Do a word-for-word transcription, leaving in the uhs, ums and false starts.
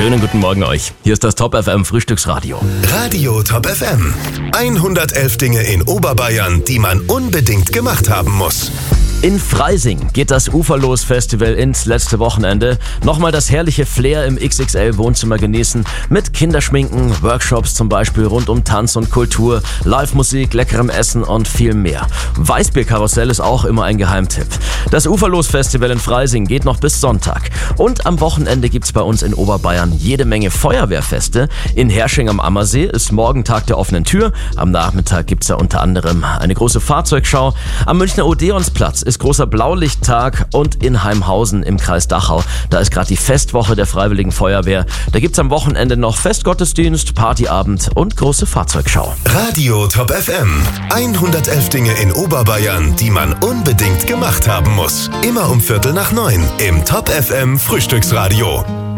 Schönen guten Morgen euch. Hier ist das Top F M Frühstücksradio. Radio Top F M. hundertelf Dinge in Oberbayern, die man unbedingt gemacht haben muss. In Freising geht das Uferlos-Festival ins letzte Wochenende. Nochmal das herrliche Flair im X X L-Wohnzimmer genießen. Mit Kinderschminken, Workshops zum Beispiel rund um Tanz und Kultur, Live-Musik, leckerem Essen und viel mehr. Weißbierkarussell ist auch immer ein Geheimtipp. Das Uferlos-Festival in Freising geht noch bis Sonntag. Und am Wochenende gibt's bei uns in Oberbayern jede Menge Feuerwehrfeste. In Hersching am Ammersee ist morgen Tag der offenen Tür. Am Nachmittag gibt's da unter anderem eine große Fahrzeugschau. Am Münchner Odeonsplatz ist großer Blaulichttag und in Heimhausen im Kreis Dachau. Da ist gerade die Festwoche der Freiwilligen Feuerwehr. Da gibt's am Wochenende noch Festgottesdienst, Partyabend und große Fahrzeugschau. Radio Top F M. hundertelf Dinge in Oberbayern, die man unbedingt gemacht haben muss. Immer um Viertel nach neun im Top F M Frühstücksradio.